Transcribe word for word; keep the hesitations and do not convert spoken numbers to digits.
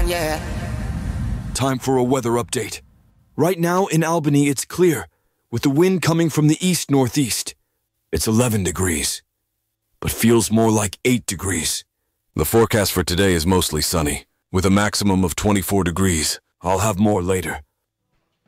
yeah. Time for a weather update. Right now in Albany, it's clear, with the wind coming from the east-northeast. It's eleven degrees, but feels more like eight degrees. The forecast for today is mostly sunny, with a maximum of twenty-four degrees. I'll have more later.